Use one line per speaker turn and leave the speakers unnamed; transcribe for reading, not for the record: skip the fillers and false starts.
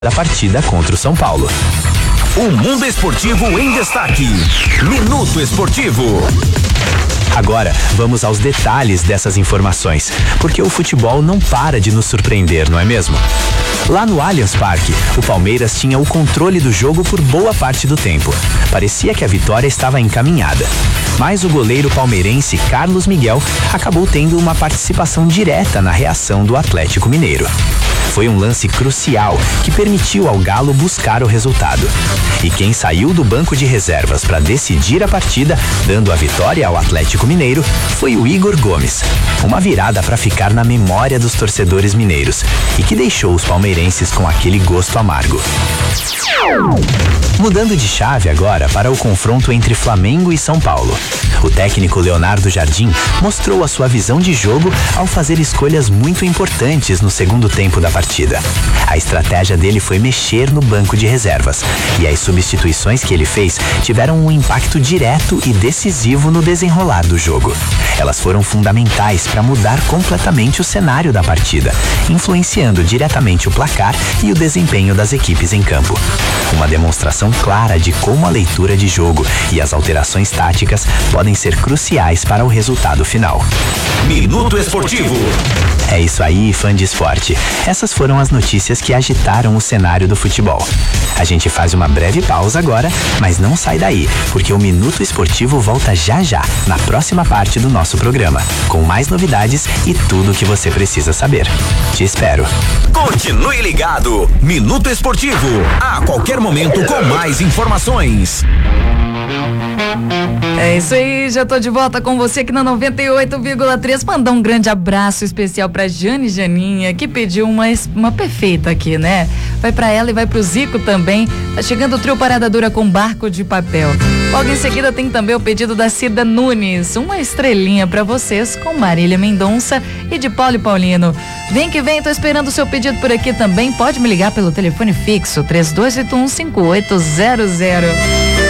da partida contra o São Paulo.
O mundo esportivo em destaque. Minuto Esportivo.
Agora, vamos aos detalhes dessas informações, porque o futebol não para de nos surpreender, não é mesmo? Lá no Allianz Parque, o Palmeiras tinha o controle do jogo por boa parte do tempo. Parecia que a vitória estava encaminhada. Mas o goleiro palmeirense Carlos Miguel acabou tendo uma participação direta na reação do Atlético Mineiro. Foi um lance crucial que permitiu ao Galo buscar o resultado. E quem saiu do banco de reservas para decidir a partida, dando a vitória ao Atlético Mineiro, foi o Igor Gomes. Uma virada para ficar na memória dos torcedores mineiros e que deixou os palmeirenses com aquele gosto amargo. Mudando de chave agora para o confronto entre Flamengo e São Paulo. O técnico Leonardo Jardim mostrou a sua visão de jogo ao fazer escolhas muito importantes no segundo tempo da partida. A estratégia dele foi mexer no banco de reservas, e as substituições que ele fez tiveram um impacto direto e decisivo no desenrolar do jogo. Elas foram fundamentais para mudar completamente o cenário da partida, influenciando diretamente o placar e o desempenho das equipes em campo. Uma demonstração clara de como a leitura de jogo e as alterações táticas podem ser cruciais para o resultado final.
Minuto Esportivo.
É isso aí, fã de esporte. Essas foram as notícias que agitaram o cenário do futebol. A gente faz uma breve pausa agora, mas não sai daí, porque o Minuto Esportivo volta já já, na próxima parte do nosso programa, com mais novidades e tudo o que você precisa saber. Te espero.
Continue ligado. Minuto Esportivo. A qualquer momento com mais informações.
É isso aí, já tô de volta com você aqui na 98,3. Mandar um grande abraço especial pra Jane Janinha, que pediu uma perfeita aqui, né? Vai pra ela e vai pro Zico também. Tá chegando o trio Parada Dura com Barco de Papel. Logo em seguida tem também o pedido da Cida Nunes, uma estrelinha pra vocês com Marília Mendonça e de Paulo e Paulino. Vem que vem, tô esperando o seu pedido por aqui também. Pode me ligar pelo telefone fixo 3281-5800.